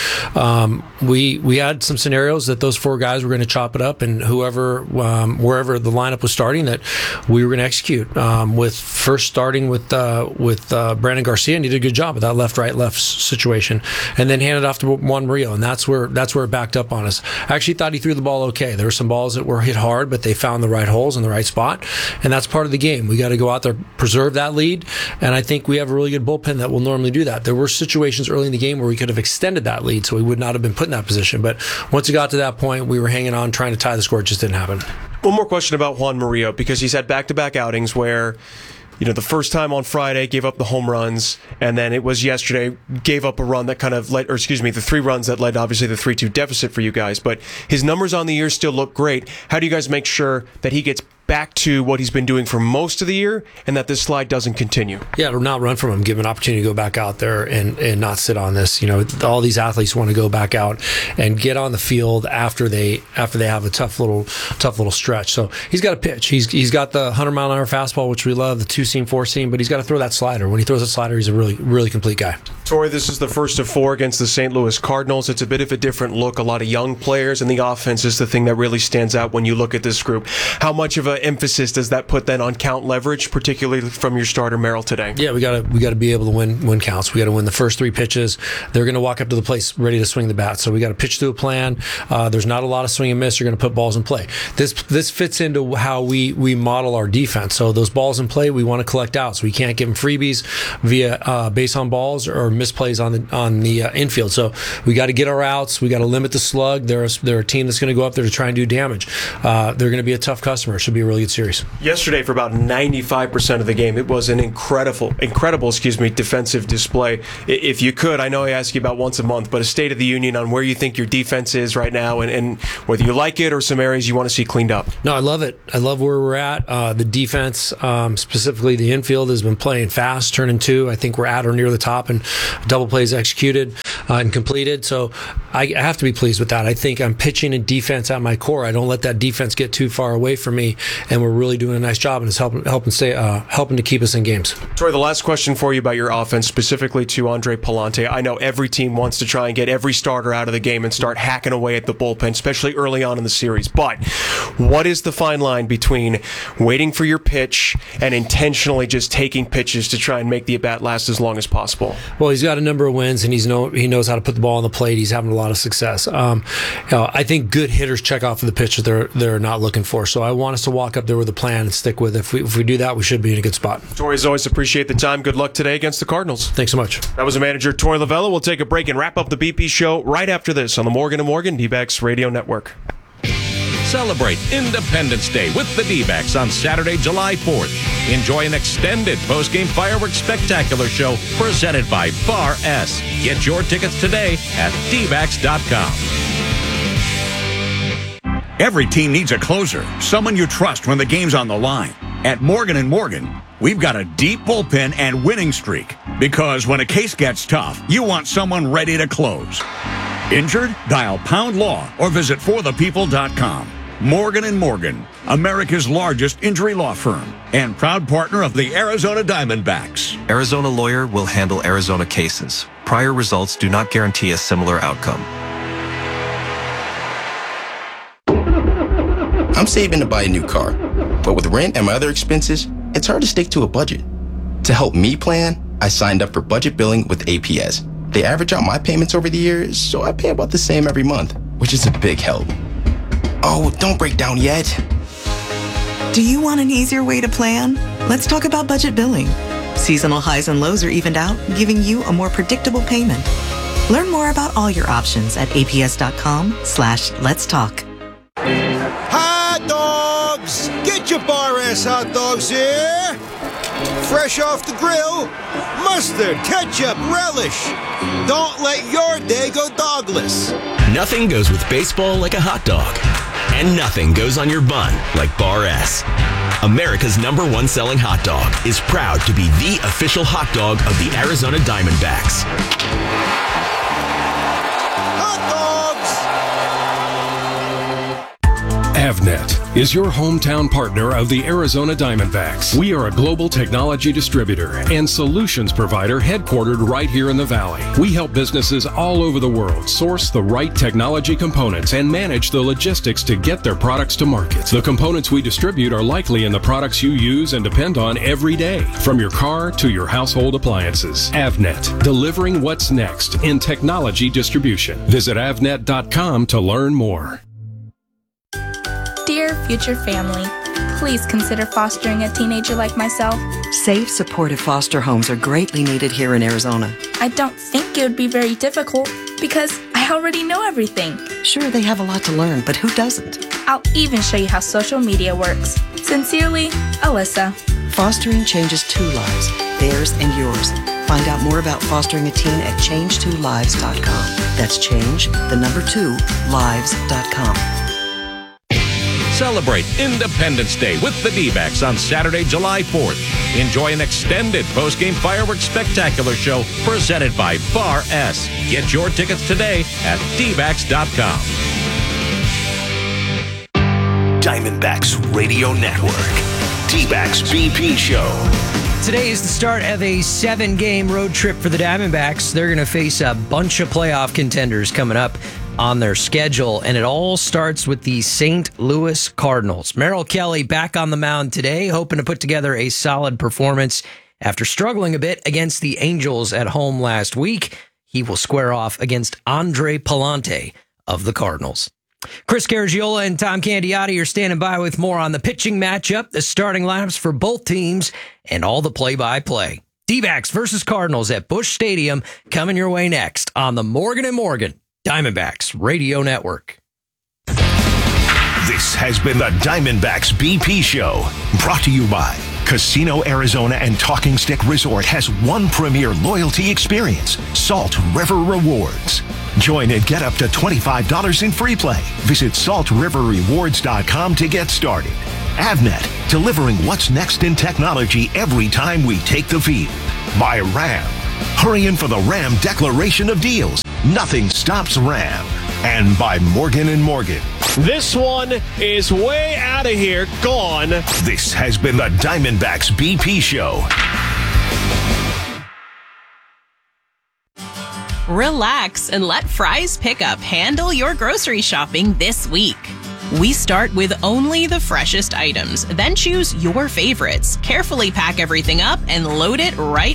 we had some scenarios that those 4 guys were going to chop it up, and wherever the lineup was starting, that we were going to execute. With first starting with Brandon Garcia, and he did a good job of that left situation, and then handed off to Juan Murillo, and that's where it backed up on us. I actually thought he threw the ball okay. There were some balls that were hit hard, but they found the right holes in the right spot, and that's part of the game. We got to go out there, preserve that lead, and I think we have a really good bullpen that will normally do that. There were situations early in the game where we could have extended that lead, so we would not have been put in that position. But once it got to that point, we were hanging on, trying to tie the score. It just didn't happen. One more question about Juan Murillo, because he's had back-to-back outings where, the first time on Friday gave up the home runs, and then it was yesterday gave up a run that kind of led, the 3 runs that led obviously the 3-2 deficit for you guys. But his numbers on the year still look great. How do you guys make sure that he gets back to what he's been doing for most of the year and that this slide doesn't continue? Yeah, to not run from him, give him an opportunity to go back out there and not sit on this. All these athletes want to go back out and get on the field after they have a tough little stretch. So he's got a pitch. He's got the 100-mile-an-hour fastball, which we love, the 2-seam, 4-seam, but he's got to throw that slider. When he throws that slider, he's a really, really complete guy. Tori, this is the first of 4 against the St. Louis Cardinals. It's a bit of a different look. A lot of young players, and the offense is the thing that really stands out when you look at this group. How much of an emphasis does that put then on count leverage, particularly from your starter Merrill today? Yeah, we got to be able to win counts. We got to win the first 3 pitches. They're going to walk up to the place ready to swing the bat. So we got to pitch to a plan. There's not a lot of swing and miss. You're going to put balls in play. This fits into how we model our defense. So those balls in play, we want to collect outs. We can't give them freebies via base on balls or misplays on the infield. So we got to get our outs. We got to limit the slug. They're a team that's going to go up there to try and do damage. They're going to be a tough customer. It should be a really good series. Yesterday, for about 95% of the game, it was an incredible defensive display. If you could, I know I ask you about once a month, but a State of the Union on where you think your defense is right now, and whether you like it or some areas you want to see cleaned up. No, I love it. I love where we're at. The defense, specifically the infield, has been playing fast, turning 2. I think we're at or near the top, and double plays executed and completed. So I have to be pleased with that. I think I'm pitching and defense at my core. I don't let that defense get too far away from me, and we're really doing a nice job, and it's helping to keep us in games. Troy, the last question for you about your offense, specifically to Andre Pallante. I know every team wants to try and get every starter out of the game and start hacking away at the bullpen, especially early on in the series. But what is the fine line between waiting for your pitch and intentionally just taking pitches to try and make the at-bat last as long as possible? Well, he's got a number of wins, and he knows how to put the ball on the plate. He's having a lot of success. I think good hitters check off of the pitch that they're not looking for. So I want us to walk up there with a plan and stick with it. If we do that, we should be in a good spot. Tori, as always, appreciate the time. Good luck today against the Cardinals. Thanks so much. That was the manager, Tori Lavella. We'll take a break and wrap up the BP show right after this on the Morgan & Morgan D-backs Radio Network. Celebrate Independence Day with the D-backs on Saturday, July 4th. Enjoy an extended post-game fireworks spectacular show presented by Bar S. Get your tickets today at dbacks.com. Every team needs a closer, someone you trust when the game's on the line. At Morgan & Morgan, we've got a deep bullpen and winning streak. Because when a case gets tough, you want someone ready to close. Injured? Dial Pound Law or visit forthepeople.com. Morgan & Morgan, America's largest injury law firm and proud partner of the Arizona Diamondbacks. Arizona Lawyer will handle Arizona cases. Prior results do not guarantee a similar outcome. I'm saving to buy a new car, but with rent and my other expenses, it's hard to stick to a budget. To help me plan, I signed up for budget billing with APS. They average out my payments over the years, so I pay about the same every month, which is a big help. Oh, don't break down yet. Do you want an easier way to plan? Let's talk about budget billing. Seasonal highs and lows are evened out, giving you a more predictable payment. Learn more about all your options at aps.com/let's talk. Hot dogs! Get your Bar S hot dogs here! Fresh off the grill, mustard, ketchup, relish. Don't let your day go dogless. Nothing goes with baseball like a hot dog. And nothing goes on your bun like Bar S. America's #1 selling hot dog is proud to be the official hot dog of the Arizona Diamondbacks. Avnet is your hometown partner of the Arizona Diamondbacks. We are a global technology distributor and solutions provider headquartered right here in the Valley. We help businesses all over the world source the right technology components and manage the logistics to get their products to market. The components we distribute are likely in the products you use and depend on every day, from your car to your household appliances. Avnet, delivering what's next in technology distribution. Visit avnet.com to learn more. Dear future family, please consider fostering a teenager like myself. Safe, supportive foster homes are greatly needed here in Arizona. I don't think it would be very difficult because I already know everything. Sure, they have a lot to learn, but who doesn't? I'll even show you how social media works. Sincerely, Alyssa. Fostering changes 2 lives, theirs and yours. Find out more about fostering a teen at change2lives.com. That's change, the number 2, lives.com. Celebrate Independence Day with the D-backs on Saturday, July 4th. Enjoy an extended post-game fireworks spectacular show presented by Bar S. Get your tickets today at dbacks.com. Diamondbacks Radio Network. D-backs BP Show. Today is the start of a 7-game road trip for the Diamondbacks. They're going to face a bunch of playoff contenders coming up on their schedule, and it all starts with the St. Louis Cardinals. Merrill Kelly back on the mound today, hoping to put together a solid performance after struggling a bit against the Angels at home last week. He will square off against Andre Pallante of the Cardinals. Chris Garagiola and Tom Candiotti are standing by with more on the pitching matchup, the starting lineups for both teams, and all the play-by-play. D-backs versus Cardinals at Busch Stadium coming your way next on the Morgan & Morgan Diamondbacks Radio Network. This has been the Diamondbacks BP Show, brought to you by Casino Arizona and Talking Stick Resort has one premier loyalty experience, Salt River Rewards. Join and get up to $25 in free play. Visit saltriverrewards.com to get started. Avnet, delivering what's next in technology every time we take the field. By Ram. Hurry in for the Ram Declaration of Deals. Nothing stops Ram. And by Morgan & Morgan. This one is way out of here. Gone. This has been the Diamondbacks BP Show. Relax and let Fry's Pickup handle your grocery shopping this week. We start with only the freshest items, then choose your favorites, carefully pack everything up, and load it right